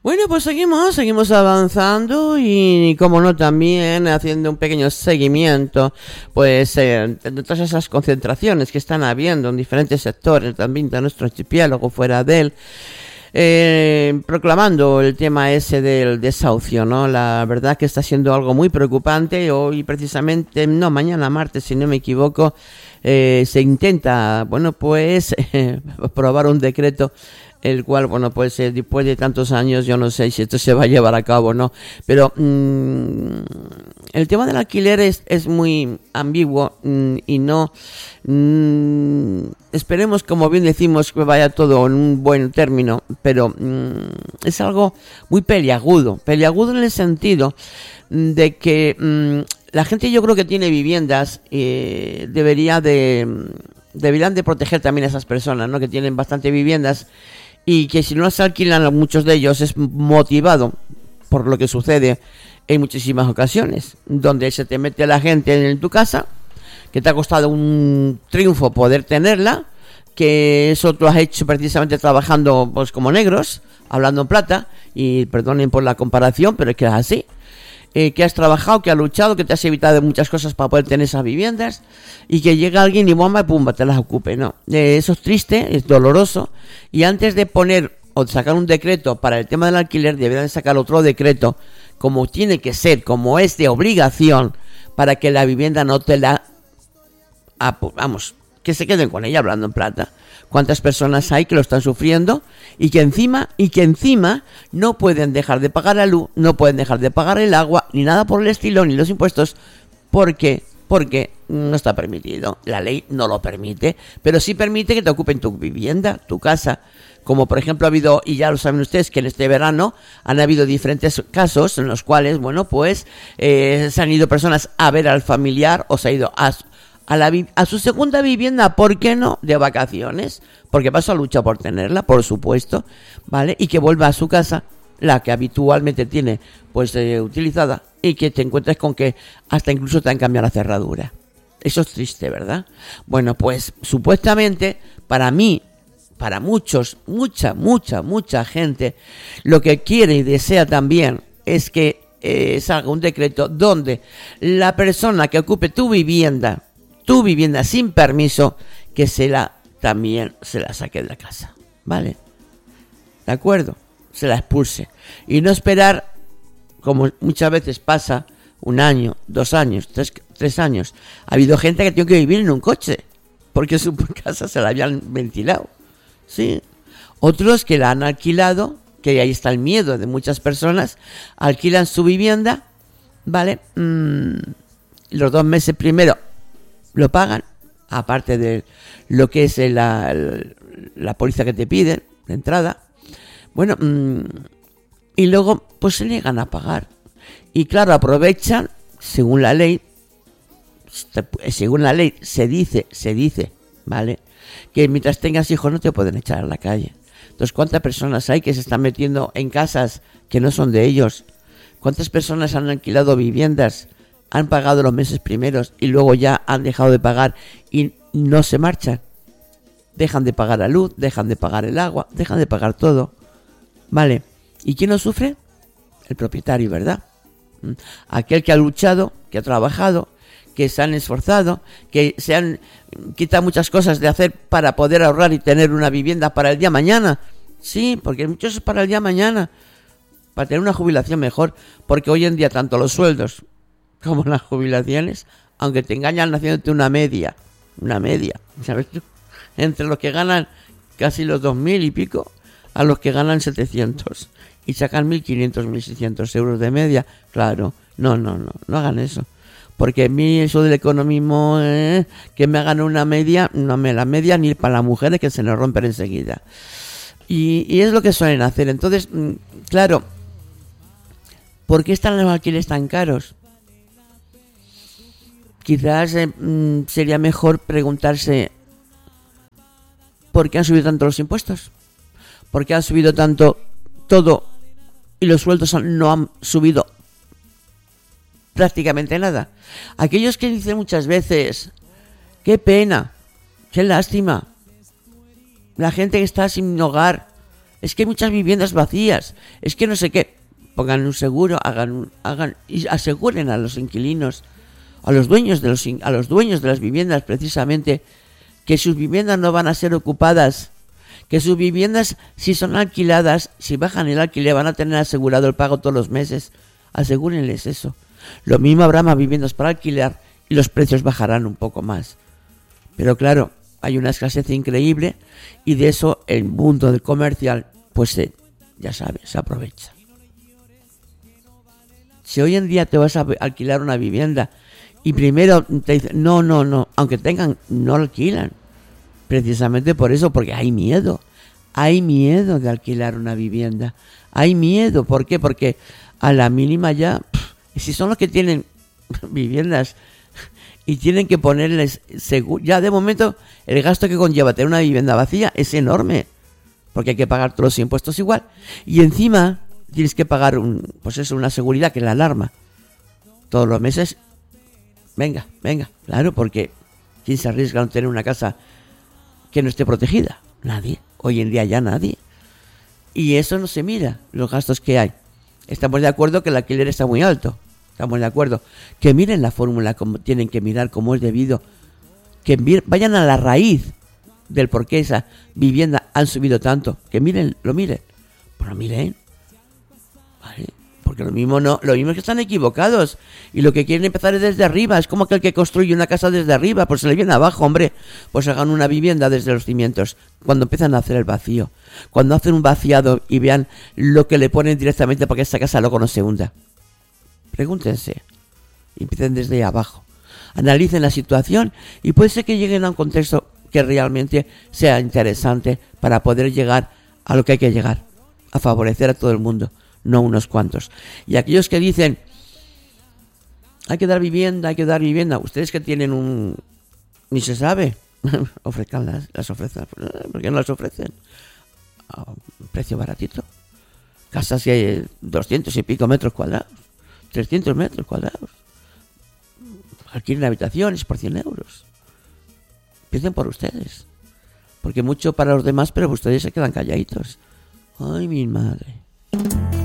Bueno, pues seguimos avanzando y, como no, también haciendo un pequeño seguimiento, pues, de todas esas concentraciones que están habiendo en diferentes sectores también de nuestro archipiélago, fuera de él, proclamando el tema ese del desahucio, ¿no? La verdad que está siendo algo muy preocupante. Hoy precisamente, no, mañana martes, si no me equivoco, se intenta, bueno, pues, aprobar un decreto el cual, bueno, pues después de tantos años, yo no sé si esto se va a llevar a cabo o no, pero el tema del alquiler es muy ambiguo y no, esperemos, como bien decimos, que vaya todo en un buen término, pero es algo muy peliagudo en el sentido de que la gente, yo creo que tiene viviendas, deberían de proteger también a esas personas, ¿no? Que tienen bastante viviendas y que si no las alquilan, muchos de ellos es motivado por lo que sucede en muchísimas ocasiones, donde se te mete la gente en tu casa, que te ha costado un triunfo poder tenerla, que eso tú has hecho precisamente trabajando pues como negros, hablando en plata, y perdonen por la comparación, pero es que es así. Que has trabajado, que has luchado, que te has evitado muchas cosas para poder tener esas viviendas, y que llega alguien y bomba y pumba, te las ocupe, ¿no? Eso es triste, es doloroso, y antes de poner o de sacar un decreto para el tema del alquiler, deberían sacar otro decreto, como tiene que ser, como es de obligación, para que la vivienda no te la... vamos, que se queden con ella, hablando en plata. ¿Cuántas personas hay que lo están sufriendo y que encima no pueden dejar de pagar la luz, no pueden dejar de pagar el agua, ni nada por el estilo, ni los impuestos, porque no está permitido? La ley no lo permite, pero sí permite que te ocupen tu vivienda, tu casa. Como por ejemplo ha habido, y ya lo saben ustedes, que en este verano han habido diferentes casos en los cuales, bueno, pues se han ido personas a ver al familiar, o se ha ido a su segunda vivienda, ¿por qué no?, de vacaciones, porque paso a lucha por tenerla, por supuesto, ¿vale? Y que vuelva a su casa, la que habitualmente tiene pues utilizada, y que te encuentres con que hasta incluso te han cambiado la cerradura. Eso es triste, ¿verdad? Bueno, pues supuestamente para mí, para mucha gente, lo que quiere y desea también es que salga un decreto donde la persona que ocupe tu vivienda sin permiso, que también se la saque de la casa, ¿vale? ¿De acuerdo? Se la expulse. Y no esperar, como muchas veces pasa, 1 año, 2 años, 3 años. Ha habido gente que tiene que vivir en un coche, porque su casa se la habían ventilado, ¿sí? Otros que la han alquilado, que ahí está el miedo de muchas personas, alquilan su vivienda, ¿vale? Los 2 meses primero lo pagan, aparte de lo que es la póliza que te piden de entrada. Bueno, y luego pues se niegan a pagar. Y claro, aprovechan, según la ley se dice, ¿vale?, que mientras tengas hijos no te pueden echar a la calle. Entonces, ¿cuántas personas hay que se están metiendo en casas que no son de ellos? ¿Cuántas personas han alquilado viviendas, han pagado los meses primeros y luego ya han dejado de pagar y no se marchan? Dejan de pagar la luz, dejan de pagar el agua, dejan de pagar todo, ¿vale? ¿Y quién lo sufre? El propietario, ¿verdad? Aquel que ha luchado, que ha trabajado, que se han esforzado, que se han quitado muchas cosas de hacer para poder ahorrar y tener una vivienda para el día mañana. Sí, porque muchos es para el día mañana, para tener una jubilación mejor, porque hoy en día tanto los sueldos como las jubilaciones, aunque te engañan haciéndote una media, ¿sabes tú? Entre los que ganan casi los 2.000 y pico a los que ganan 700 y sacan 1.500, 1.600 euros de media. Claro, no hagan eso, porque a mí eso del economismo, que me hagan una media, no me la media ni para las mujeres, que se nos rompen enseguida, y es lo que suelen hacer. Entonces, claro, ¿por qué están los alquileres tan caros? Quizás sería mejor preguntarse ¿por qué han subido tanto los impuestos? ¿Por qué han subido tanto todo y los sueldos no han subido prácticamente nada? Aquellos que dicen muchas veces, qué pena, qué lástima, la gente que está sin hogar, es que hay muchas viviendas vacías, es que no sé qué. Pongan un seguro, hagan y aseguren a los inquilinos, a los dueños de las viviendas precisamente, que sus viviendas no van a ser ocupadas, que sus viviendas, si son alquiladas, si bajan el alquiler, van a tener asegurado el pago todos los meses. Asegúrenles eso. Lo mismo habrá más viviendas para alquilar y los precios bajarán un poco más. Pero claro, hay una escasez increíble y de eso el mundo del comercial, pues ya sabes, se aprovecha. Si hoy en día te vas a alquilar una vivienda y primero te dicen, no, aunque tengan, no alquilan. Precisamente por eso, porque hay miedo. Hay miedo de alquilar una vivienda. Hay miedo. ¿Por qué? Porque a la mínima ya, si son los que tienen viviendas y tienen que ponerles seguro, ya de momento el gasto que conlleva tener una vivienda vacía es enorme, porque hay que pagar todos los impuestos igual. Y encima tienes que pagar una seguridad, que es la alarma. Todos los meses. Venga, claro, porque ¿quién se arriesga a no tener una casa que no esté protegida? Nadie, hoy en día ya nadie. Y eso no se mira, los gastos que hay. Estamos de acuerdo que el alquiler está muy alto, estamos de acuerdo. Que miren la fórmula, como tienen que mirar, como es debido. Que vayan a la raíz del por qué esa vivienda han subido tanto. Que lo miren. Pues lo miren. ¿Vale? Porque lo mismo es que están equivocados y lo que quieren empezar es desde arriba. Es como aquel que construye una casa desde arriba, pues se le viene abajo, hombre. Pues hagan una vivienda desde los cimientos. Cuando empiezan a hacer el vacío, cuando hacen un vaciado y vean lo que le ponen directamente para que esta casa luego no se hunda. Pregúntense y empiecen desde abajo. Analicen la situación y puede ser que lleguen a un contexto que realmente sea interesante para poder llegar a lo que hay que llegar, a favorecer a todo el mundo, no unos cuantos. Y aquellos que dicen hay que dar vivienda, ustedes que tienen ni se sabe, las ofrecen. ¿Por qué no las ofrecen? A un precio baratito. Casas que hay 200 y pico metros cuadrados, 300 metros cuadrados. Alquilen habitaciones por 100 euros. Empiecen por ustedes. Porque mucho para los demás, pero ustedes se quedan calladitos. Ay, mi madre.